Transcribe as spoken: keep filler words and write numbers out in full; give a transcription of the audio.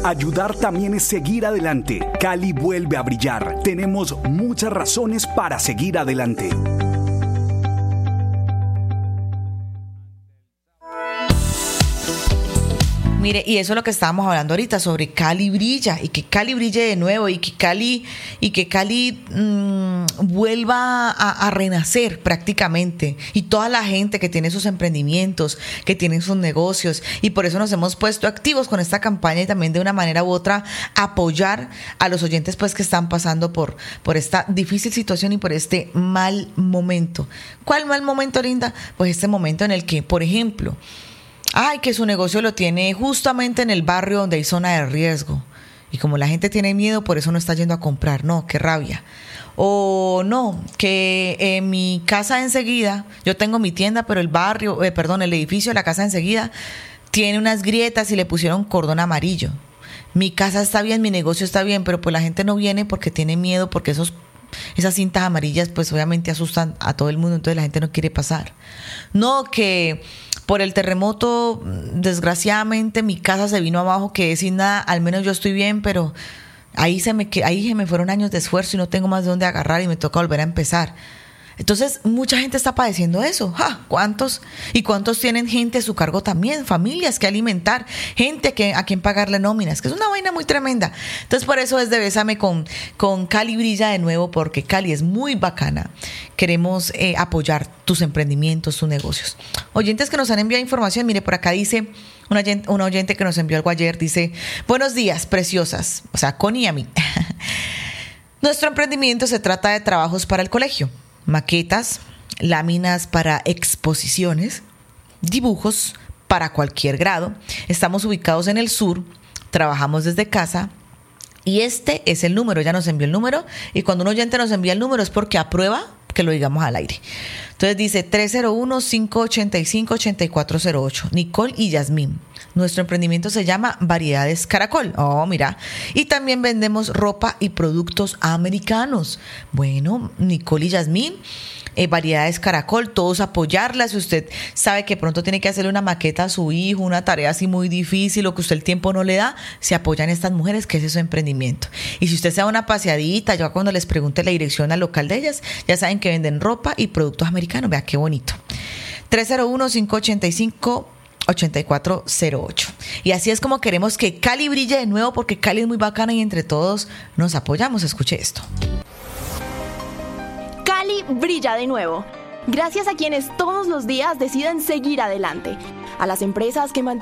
Ayudar también es seguir adelante. Cali vuelve a brillar. Tenemos muchas razones para seguir adelante. Mire, y eso es lo que estábamos hablando ahorita, sobre Cali brilla, y que Cali brille de nuevo, y que Cali, y que Cali mmm, vuelva a, a renacer prácticamente, y toda la gente que tiene sus emprendimientos, que tienen sus negocios, y por eso nos hemos puesto activos con esta campaña, y también de una manera u otra apoyar a los oyentes pues que están pasando por, por esta difícil situación y por este mal momento. ¿Cuál mal momento, Linda? Pues este momento en el que, por ejemplo, ay, que su negocio lo tiene justamente en el barrio donde hay zona de riesgo. Y como la gente tiene miedo, por eso no está yendo a comprar. No, qué rabia. O no, que en mi casa enseguida, yo tengo mi tienda, pero el barrio, eh, perdón, el edificio de la casa enseguida tiene unas grietas y le pusieron cordón amarillo. Mi casa está bien, mi negocio está bien, pero pues la gente no viene porque tiene miedo, porque esos esas cintas amarillas pues obviamente asustan a todo el mundo, entonces la gente no quiere pasar. No, que por el terremoto, desgraciadamente, mi casa se vino abajo, quedé sin nada, al menos yo estoy bien, pero ahí se me, ahí se me fueron años de esfuerzo y no tengo más de dónde agarrar y me toca volver a empezar. Entonces, mucha gente está padeciendo eso. ¡Ja! ¿Cuántos? ¿Y cuántos tienen gente a su cargo también? Familias que alimentar, gente que, a quien pagarle nóminas, que es una vaina muy tremenda. Entonces, por eso desde Bésame con, con Cali brilla de nuevo, porque Cali es muy bacana. Queremos eh, apoyar tus emprendimientos, tus negocios. Oyentes que nos han enviado información, mire, por acá dice una oyente, una oyente que nos envió algo ayer, dice: buenos días, preciosas. O sea, Connie y a mí. Nuestro emprendimiento se trata de trabajos para el colegio. Maquetas, láminas para exposiciones, dibujos para cualquier grado. Estamos ubicados en el sur, trabajamos desde casa y este es el número. Ya nos envió el número y cuando un oyente nos envía el número es porque aprueba que lo digamos al aire. Entonces dice tres cero uno, cinco ocho cinco, ocho cuatro cero ocho. Nicole y Yasmín. Nuestro emprendimiento se llama Variedades Caracol. Oh, mira. Y también vendemos ropa y productos americanos. Bueno, Nicole y Yasmín, eh, Variedades Caracol, todos apoyarlas. Si usted sabe que pronto tiene que hacerle una maqueta a su hijo, una tarea así muy difícil o que usted el tiempo no le da, se apoyan estas mujeres, que ese es su emprendimiento. Y si usted se da una paseadita, ya cuando les pregunte la dirección al local de ellas, ya saben que venden ropa y productos americanos. Vea qué bonito. tres cero uno, cinco ocho cinco, ocho cuatro cero ocho. Y así es como queremos que Cali brille de nuevo, porque Cali es muy bacana y entre todos nos apoyamos. Escuche esto. Cali brilla de nuevo. Gracias a quienes todos los días deciden seguir adelante. A las empresas que mantienen